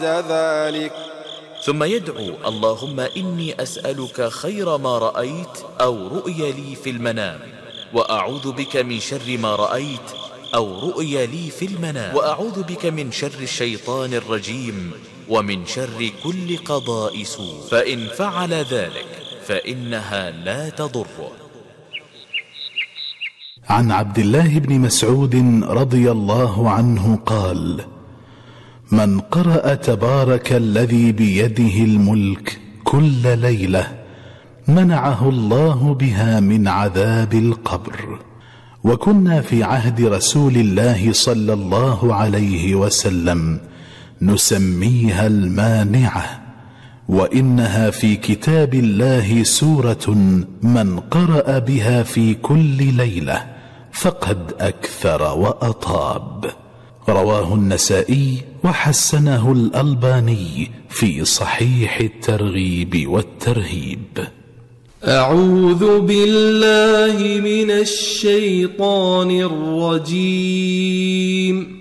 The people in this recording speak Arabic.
ذلك. ثم يدعو: اللهم إني أسألك خير ما رأيت أو رؤي لي في المنام، وأعوذ بك من شر ما رأيت أو رؤي لي في المنام، وأعوذ بك من شر الشيطان الرجيم ومن شر كل قضاء سوء. فإن فعل ذلك فإنها لا تضره. عن عبد الله بن مسعود رضي الله عنه قال: من قرأ تبارك الذي بيده الملك كل ليلة منعه الله بها من عذاب القبر. وكنا في عهد رسول الله صلى الله عليه وسلم نسميها المانعة، وإنها في كتاب الله سورة من قرأ بها في كل ليلة فقد أكثر وأطاب. رواه النسائي وحسنه الألباني في صحيح الترغيب والترهيب. أعوذ بالله من الشيطان الرجيم.